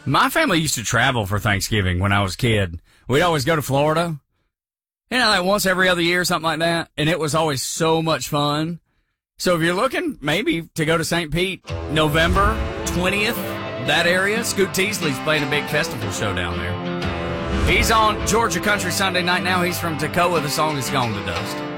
My family used to travel for Thanksgiving when I was a kid. We'd always go to Florida, like once every other year, something like that. And it was always so much fun. So if you're looking maybe to go to St. Pete, November 20th, that area, Scoot Teasley's playing a big festival show down there. He's on Georgia Country Sunday Night now. He's from Toccoa. The song is Gone to Dust.